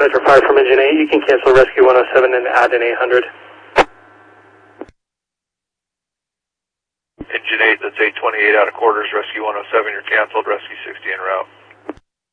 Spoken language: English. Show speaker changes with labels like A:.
A: Metro 5 from Engine 8, you can cancel Rescue 107 and add an 800.
B: Engine 8, that's 828 out of quarters, Rescue 107, you're canceled, Rescue 60 en route.